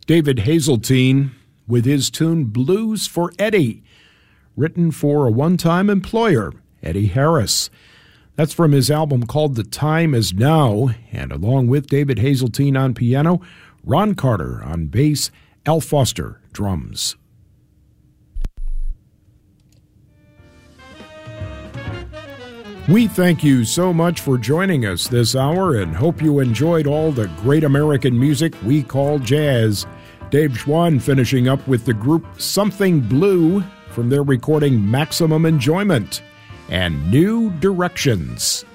David Hazeltine with his tune Blues for Eddie, written for a one-time employer, Eddie Harris. That's from his album called The Time Is Now, and along with David Hazeltine on piano, Ron Carter on bass, Al Foster drums. We thank you so much for joining us this hour and hope you enjoyed all the great American music we call jazz. Dave Schwann finishing up with the group Something Blue from their recording Maximum Enjoyment and New Directions.